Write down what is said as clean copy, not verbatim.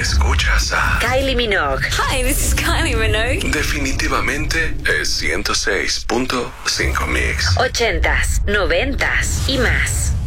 Escuchas a Kylie Minogue. Hi, this is Kylie Minogue. Definitivamente es 106.5 Mix. 80s, 90s y más.